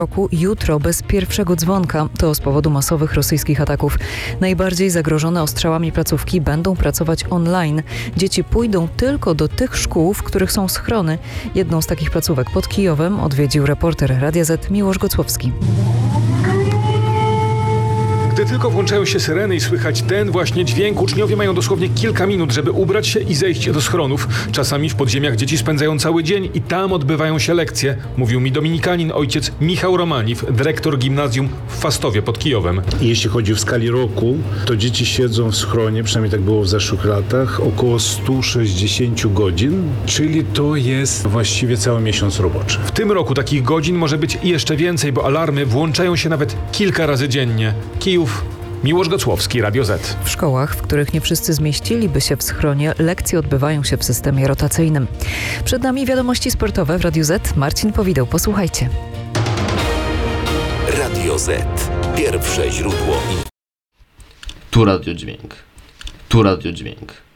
roku jutro bez pierwszego dzwonka. To z powodu masowych rosyjskich ataków. Najbardziej zagrożone ostrzałami placówki będą pracować online. Dzieci pójdą tylko do tych szkół, w których są schrony. Jedną z takich placówek pod Kijowem odwiedził reporter Radia Z Miłosz Gocłowski. Gdy tylko włączają się syreny i słychać ten właśnie dźwięk, uczniowie mają dosłownie kilka minut, żeby ubrać się i zejść do schronów. Czasami w podziemiach dzieci spędzają cały dzień i tam odbywają się lekcje, mówił mi dominikanin ojciec Michał Romaniw, dyrektor gimnazjum w Fastowie pod Kijowem. Jeśli chodzi w skali roku, to dzieci siedzą w schronie, przynajmniej tak było w zeszłych latach, około 160 godzin, czyli to jest właściwie cały miesiąc roboczy. W tym roku takich godzin może być jeszcze więcej, bo alarmy włączają się nawet kilka razy dziennie. Kijów, Miłosz Gocłowski, Radio Z. W szkołach, w których nie wszyscy zmieściliby się w schronie, lekcje odbywają się w systemie rotacyjnym. Przed nami wiadomości sportowe w Radiu Z. Marcin Powideł, posłuchajcie. Radio Z. Pierwsze źródło. Tu radiodźwięk. Tu radiodźwięk.